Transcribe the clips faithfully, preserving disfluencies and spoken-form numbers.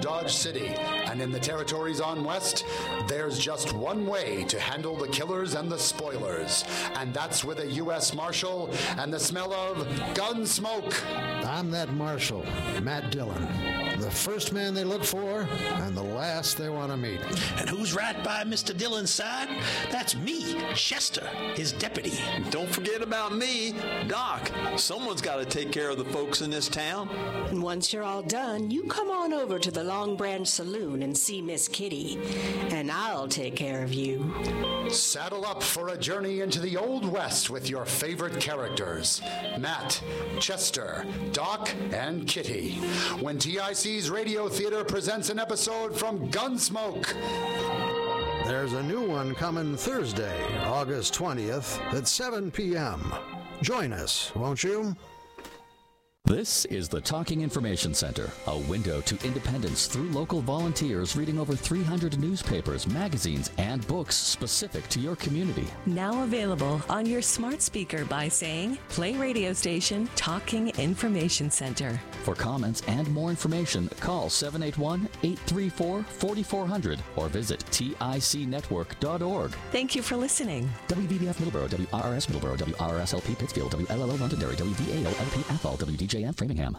Dodge City. And in the territories on West, there's just one way to handle the killers and the spoilers. And that's with a U S Marshal and the smell of gun smoke. I'm that Marshal, Matt Dillon. The first man they look for and the last they want to meet. And who's right by Mister Dillon's side? That's me, Chester, his deputy. Don't forget about me, Doc. Someone's got to take care of the folks in this town. And once you're all done, you come on over to the Long Branch Saloon and see Miss Kitty, and I'll take care of you. Saddle up for a journey into the Old West with your favorite characters, Matt, Chester, Doc, and Kitty, when T I C's Radio Theater presents an episode from Gunsmoke. There's a new one coming Thursday, August twentieth at seven p.m. Join us, won't you? This is the Talking Information Center, a window to independence through local volunteers reading over three hundred newspapers, magazines, and books specific to your community. Now available on your smart speaker by saying, play radio station Talking Information Center. For comments and more information, call seven eight one, eight three four, four four zero zero or visit tic network dot org. Thank you for listening. W V B F Middleborough, W R R S Middleborough, W R R S L P Pittsfield, W L L O Londonderry, W V A O L P Athol, W D J M Framingham.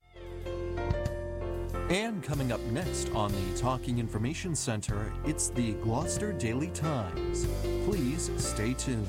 And coming up next on the Talking Information Center, it's the Gloucester Daily Times. Please stay tuned.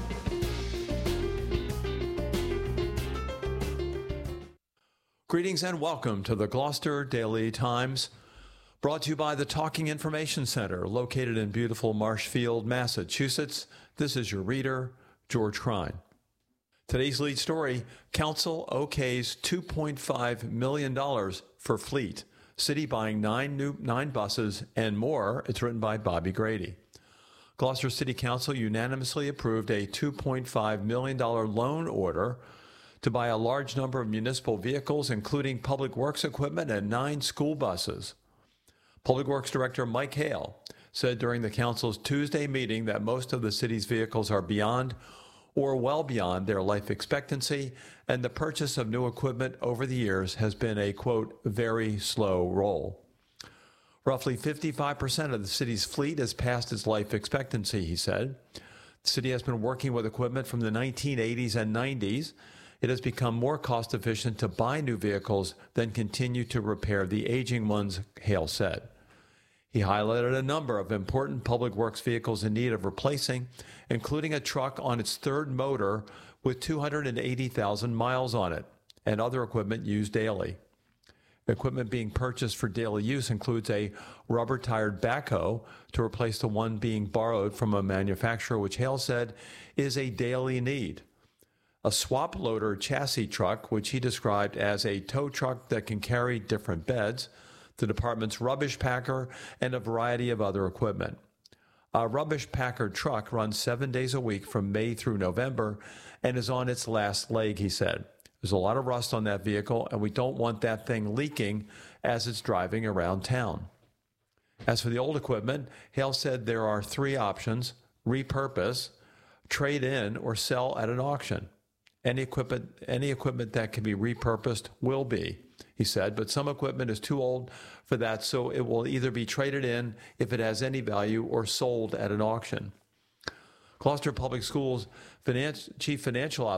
Greetings and welcome to the Gloucester Daily Times, brought to you by the Talking Information Center, located in beautiful Marshfield, Massachusetts. This is your reader, George Krein. Today's lead story, Council okays two point five million dollars for fleet. City buying nine new nine buses and more. It's written by Bobby Grady. Gloucester City Council unanimously approved a two point five million dollars loan order to buy a large number of municipal vehicles, including public works equipment and nine school buses. Public Works Director Mike Hale said during the council's Tuesday meeting that most of the city's vehicles are beyond or well beyond their life expectancy, and the purchase of new equipment over the years has been a, quote, very slow roll. Roughly fifty-five percent of the city's fleet is past its life expectancy, he said. The city has been working with equipment from the nineteen eighties and nineties. It has become more cost efficient to buy new vehicles than continue to repair the aging ones, Hale said. He highlighted a number of important public works vehicles in need of replacing, including a truck on its third motor with two hundred eighty thousand miles on it, and other equipment used daily. Equipment being purchased for daily use includes a rubber-tired backhoe to replace the one being borrowed from a manufacturer, which Hale said is a daily need. A swap loader chassis truck, which he described as a tow truck that can carry different beds, the department's rubbish packer, and a variety of other equipment. A rubbish packer truck runs seven days a week from May through November and is on its last leg, he said. There's a lot of rust on that vehicle, and we don't want that thing leaking as it's driving around town. As for the old equipment, Hale said there are three options: repurpose, trade in, or sell at an auction. Any equipment, any equipment that can be repurposed will be, he said, but some equipment is too old for that, so it will either be traded in if it has any value or sold at an auction. Gloucester Public Schools finance, Chief Financial Officer